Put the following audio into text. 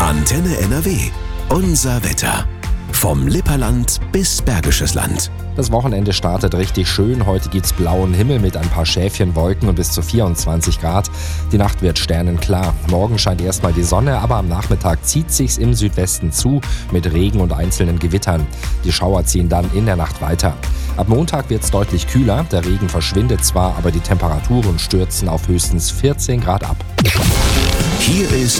Antenne NRW. Unser Wetter. Vom Lipperland bis Bergisches Land. Das Wochenende startet richtig schön. Heute gibt's blauen Himmel mit ein paar Schäfchenwolken und bis zu 24 Grad. Die Nacht wird sternenklar. Morgen scheint erstmal die Sonne, aber am Nachmittag zieht sich's im Südwesten zu mit Regen und einzelnen Gewittern. Die Schauer ziehen dann in der Nacht weiter. Ab Montag wird's deutlich kühler. Der Regen verschwindet zwar, aber die Temperaturen stürzen auf höchstens 14 Grad ab. Hier ist